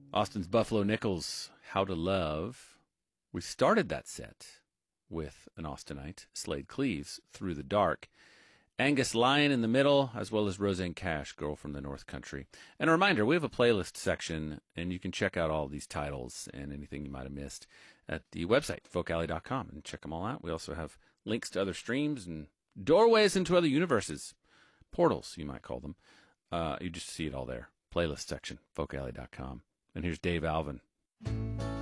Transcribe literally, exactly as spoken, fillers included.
Austin's Buffalo Nichols, How to Love. We started that set with an Austinite, Slade Cleaves, Through the Dark. Angus Lyon in the middle, as well as Roseanne Cash, Girl from the North Country. And a reminder, we have a playlist section, and you can check out all these titles and anything you might have missed at the website, folk alley dot com, and check them all out. We also have links to other streams and doorways into other universes. Portals, you might call them. Uh, you just see it all there. Playlist section, folk alley dot com. And here's Dave Alvin.